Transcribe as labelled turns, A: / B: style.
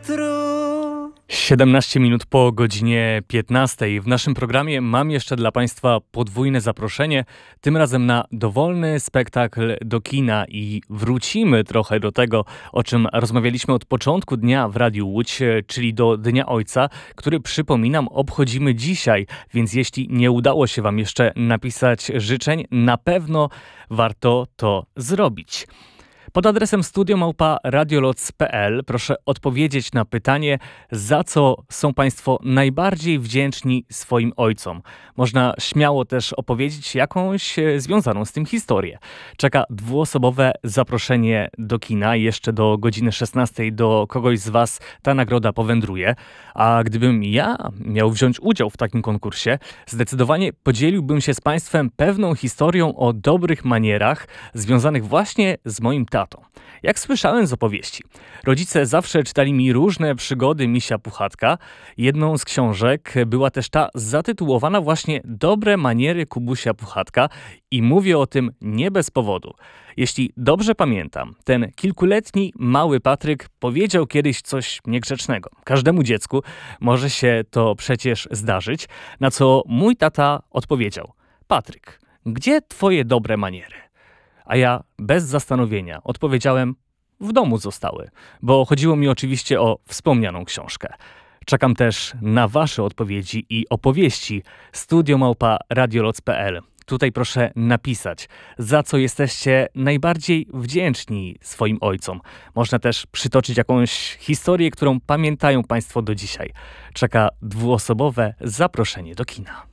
A: wiatru.
B: 17 minut po godzinie 15. W naszym programie mam jeszcze dla Państwa podwójne zaproszenie, tym razem na dowolny spektakl do kina i wrócimy trochę do tego, o czym rozmawialiśmy od początku dnia w Radiu Łódź, czyli do Dnia Ojca, który, przypominam, obchodzimy dzisiaj, więc jeśli nie udało się Wam jeszcze napisać życzeń, na pewno warto to zrobić. Pod adresem studio@radioloc.pl proszę odpowiedzieć na pytanie, za co są Państwo najbardziej wdzięczni swoim ojcom. Można śmiało też opowiedzieć jakąś związaną z tym historię. Czeka dwuosobowe zaproszenie do kina. Jeszcze do godziny 16 do kogoś z Was ta nagroda powędruje. A gdybym ja miał wziąć udział w takim konkursie, zdecydowanie podzieliłbym się z Państwem pewną historią o dobrych manierach związanych właśnie z moim tatą. Jak słyszałem z opowieści, rodzice zawsze czytali mi różne przygody misia Puchatka. Jedną z książek była też ta zatytułowana właśnie Dobre maniery Kubusia Puchatka i mówię o tym nie bez powodu. Jeśli dobrze pamiętam, ten kilkuletni mały Patryk powiedział kiedyś coś niegrzecznego. Każdemu dziecku może się to przecież zdarzyć, na co mój tata odpowiedział: Patryk, gdzie twoje dobre maniery? A ja bez zastanowienia odpowiedziałem: w domu zostały, bo chodziło mi oczywiście o wspomnianą książkę. Czekam też na Wasze odpowiedzi i opowieści. studio@radioloc.pl. Tutaj proszę napisać, za co jesteście najbardziej wdzięczni swoim ojcom. Można też przytoczyć jakąś historię, którą pamiętają Państwo do dzisiaj. Czeka dwuosobowe zaproszenie do kina.